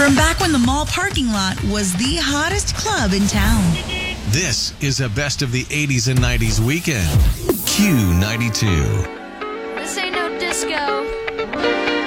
From back when the mall parking lot was the hottest club in town. This is a best of the 80s and 90s weekend. Q92. This ain't no disco.